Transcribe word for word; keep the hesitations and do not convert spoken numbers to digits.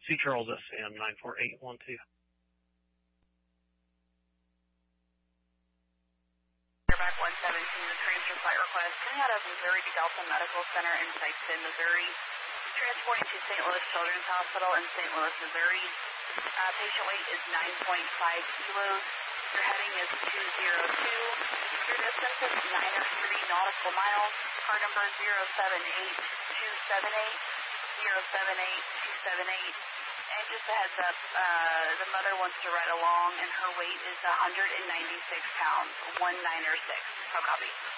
Sea Charles S M nine four eight one two. Airback one seventeen, the transfer flight request coming out of Missouri to Delta Medical Center in Sikeston, Missouri, transporting to Saint Louis Children's Hospital in Saint Louis, Missouri. Uh, patient weight is nine point five kilos. Your heading is two zero two. Your distance is nine oh three nautical miles. Car number zero seven eight two seven eight, zero seven eight two seven eight. And just a heads up, uh, the mother wants to ride along, and her weight is one hundred ninety-six pounds, one nine oh six. How copy?